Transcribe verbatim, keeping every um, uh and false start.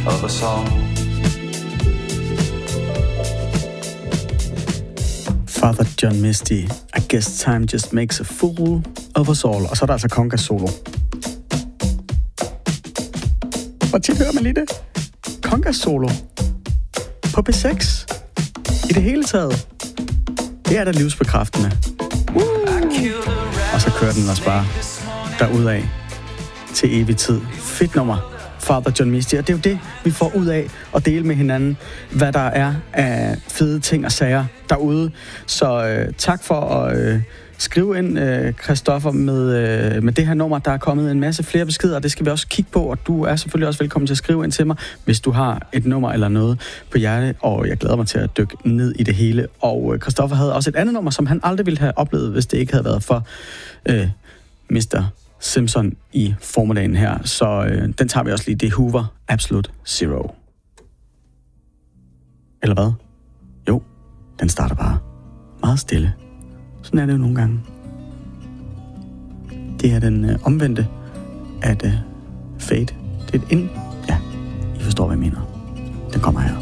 of us all. Father John Misty, I guess time just makes a fool of us all. Og så er der altså congas solo. Hvor tit hører man lige det? Congas solo. På P seks. I det hele taget. Det er da livsbekræftende. Uh! Og så kører den også bare derudad til evig tid. Fedt nummer. Father John Misty. Og det er jo det, vi får ud af at dele med hinanden, hvad der er af fede ting og sager derude. Så øh, tak for at øh, skrive ind, øh, Christoffer, med, øh, med det her nummer. Der er kommet en masse flere beskeder, og det skal vi også kigge på. Og du er selvfølgelig også velkommen til at skrive ind til mig, hvis du har et nummer eller noget på hjerte. Og jeg glæder mig til at dykke ned i det hele. Og øh, Christoffer havde også et andet nummer, som han aldrig ville have oplevet, hvis det ikke havde været for øh, mister Simpson i formiddagen her. Så øh, den tager vi også lige. Det er Hoover, Absolute Zero. Eller hvad? Jo, den starter bare meget stille. Sådan er det jo nogle gange. Det er den øh, omvendte af øh, fade. Det er et ind... Ja, I forstår, hvad jeg mener. Den kommer her.